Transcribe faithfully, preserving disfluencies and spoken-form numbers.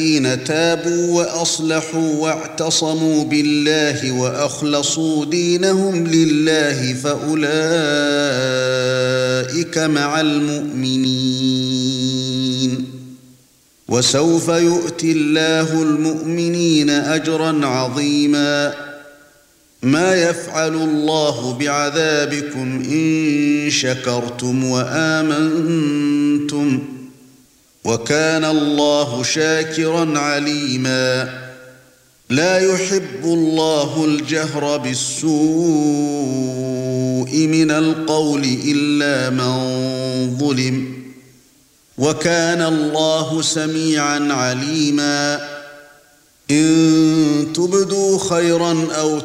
الذين تابوا وأصلحوا واعتصموا بالله وأخلصوا دينهم لله فأولئك مع المؤمنين وسوف يؤتي الله المؤمنين أجرا عظيما ما يفعل الله بعذابكم إن شكرتم وآمنتم وكان الله شاكرا عليما لا يحب الله الجهر بالسوء من القول إلا من ظلم وكان الله سميعا عليما إن تبدوا خيرا أو